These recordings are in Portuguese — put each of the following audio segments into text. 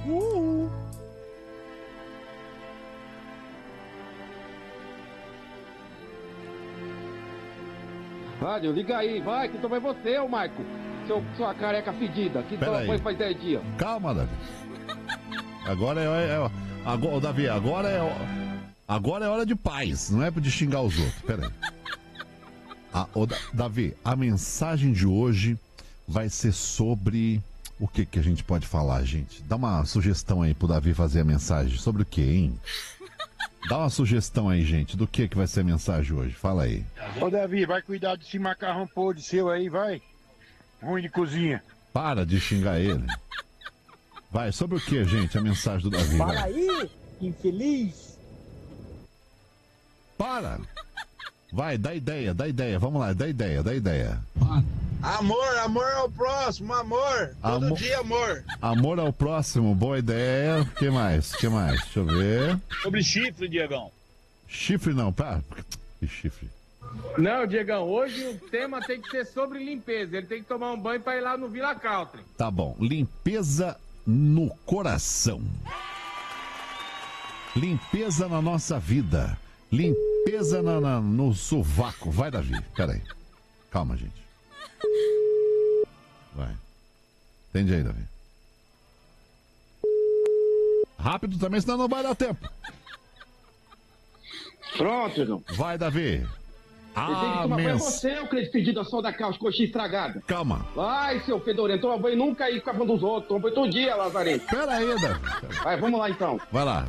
Rádio, liga aí, vai, que vai você, ô Maico. Sua careca fedida, que foi faz 10 dias. Calma, Davi. Agora agora, Davi, agora é hora de paz, não é de xingar os outros. Pera aí. Davi, a mensagem de hoje vai ser sobre... O que a gente pode falar, gente? Dá uma sugestão aí pro Davi fazer a mensagem. Sobre o que, hein? Dá uma sugestão aí, gente, do que vai ser a mensagem hoje. Fala aí. Ô, Davi, vai cuidar desse macarrão podre seu aí, vai. Ruim de cozinha. Para de xingar ele. Vai, sobre o que, gente, a mensagem do Davi? Fala aí, infeliz. Para. Vai, dá ideia. Vamos lá, dá ideia. Amor ao próximo, amor. Todo dia, amor. Amor ao próximo, boa ideia. O que mais? Deixa eu ver. Sobre chifre, Diegão. Chifre não, pá. Que chifre? Não, Diegão, hoje o tema tem que ser sobre limpeza. Ele tem que tomar um banho pra ir lá no Vila Country. Tá bom, limpeza no coração. Limpeza na nossa vida. Limpeza no sovaco. Vai, Davi, peraí. Calma, gente. Vai. Entende aí, Davi. Rápido também, senão não vai dar tempo. Pronto, irmão. Vai, Davi. Foi você o crente pedido a sol da calça, coxinha estragada. Calma. Vai, seu fedorento, toma banho nunca aí com a banda dos outros. Toma banho todo dia, Lazarento. Pera aí, Davi. Vai, vamos lá então. Vai lá.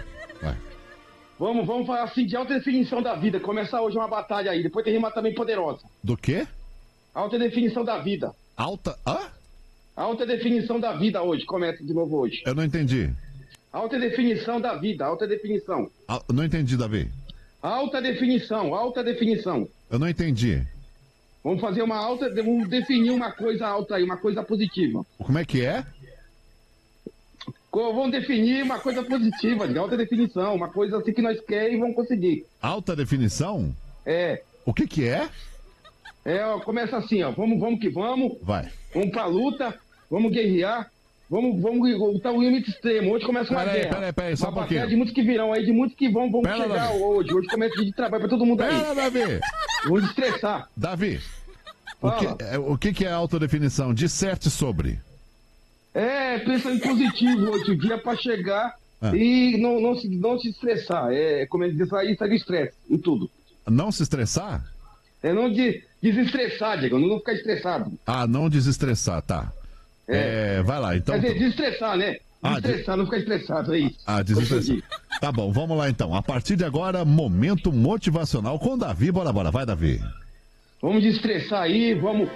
Vamos falar assim de alta definição da vida. Começar hoje uma batalha aí. Depois tem rima também poderosa. Do quê? Alta definição da vida. Alta definição da vida hoje. Começa de novo hoje. Eu não entendi. Alta definição da vida. Alta definição. Não entendi, Davi. Alta definição. Eu não entendi. Vamos fazer vamos definir uma coisa alta aí, uma coisa positiva. Como é que é? Vamos definir uma coisa positiva, de alta definição, uma coisa assim que nós queremos e vamos conseguir. Alta definição? É. O que é? Começa assim, ó, vamos que vamos. Vai. Vamos pra luta, vamos guerrear, vamos botar o limite extremo. Hoje começa uma guerra. Peraí, só um pouquinho. De muitos que virão aí, de muitos que vão chegar Davi. hoje. Hoje começa o dia de trabalho pra todo mundo aí. Davi. Vamos estressar. Davi, o que é autodefinição? Disserte sobre. Pensando positivo hoje, o dia pra chegar e não se estressar. Como é que sair do estresse em tudo. Não se estressar? Não desestressar, Diego, não ficar estressado. Não desestressar, tá. Vai lá, então. Quer dizer, desestressar, né? Desestressar, não ficar estressado, é isso. Desestressar. Tá bom, vamos lá então. A partir de agora, momento motivacional com o Davi. Bora. Vai, Davi. Vamos desestressar aí, vou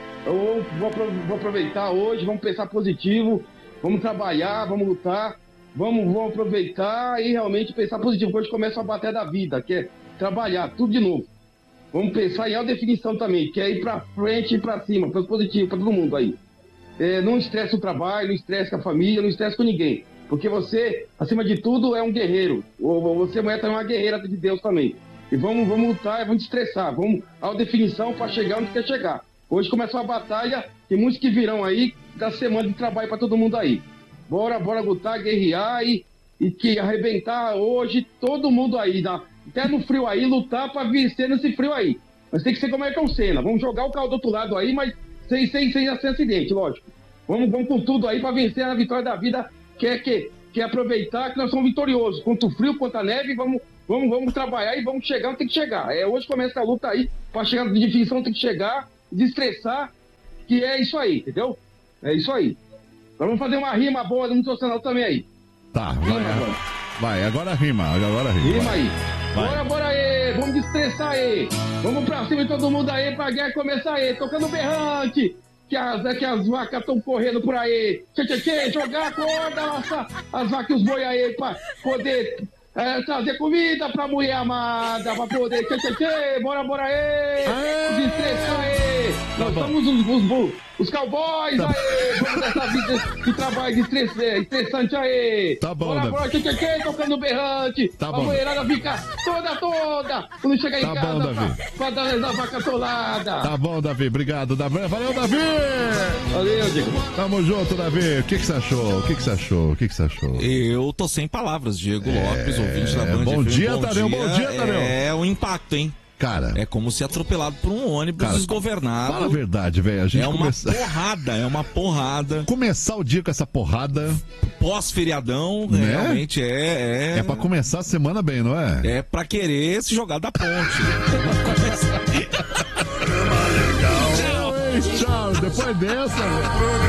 aproveitar hoje, vamos pensar positivo, vamos trabalhar, vamos lutar, vamos aproveitar e realmente pensar positivo. Hoje começa a batalha da vida, que é trabalhar, tudo de novo. Vamos pensar em alta definição também, que é ir pra frente e pra cima, para positivo, pra todo mundo aí. Não estresse o trabalho, não estresse com a família, não estresse com ninguém. Porque você, acima de tudo, é um guerreiro. Você, mulher, também é uma guerreira de Deus também. E vamos lutar, vamos estressar, vamos a definição para chegar onde quer chegar. Hoje começa uma batalha, tem muitos que virão aí, da semana de trabalho para todo mundo aí. Bora lutar, guerrear e que arrebentar hoje todo mundo aí, até no frio aí, lutar para vencer nesse frio aí. Mas tem que ser como é que é o Senna, vamos jogar o carro do outro lado aí, mas sem acidente, lógico. Vamos com tudo aí para vencer a vitória da vida, que é aproveitar que nós somos vitoriosos, contra o frio, contra a neve, vamos trabalhar e vamos chegar onde tem que chegar. Hoje começa a luta aí, para chegar na definição tem que chegar, desestressar, que é isso aí, entendeu? É isso aí. Nós vamos fazer uma rima boa no Motivacional também aí. Tá, vai, agora rima. Rima aí. Bora aí, vamos desestressar aí. Vamos pra cima de todo mundo aí, pra guerra começar aí, tocando berrante. Que as vacas estão correndo por aí. Jogar a corda, laçar as vacas e os boi aí, pra poder trazer comida pra mulher amada, pra poder. Bora aí! Desestressar aí! Nós somos Os cowboys, aê! Vamos nessa vida de trabalho estressante, aê! Tá bom, bora, Davi. bora, tchê, tocando berrante. Tá A bom. mulherada fica toda. Quando chegar em Tá casa, bom, Davi. pra dar essa vaca atolada. Tá bom, Davi. Obrigado, Davi. Valeu, Davi! Valeu, Diego. Tamo junto, Davi. O que você achou? Eu tô sem palavras, Diego Lopes, ouvinte da Band. Bom FM. dia, Tadeu. Bom dia, Tadeu. É um impacto, hein? Cara, É como ser atropelado por um ônibus desgovernado. fala a verdade, velho. A gente É uma porrada. Começar o dia com essa porrada Pós-feriadão, Né? realmente é pra começar a semana bem, não é? É pra querer se jogar da ponte. Tchau. Depois dessa...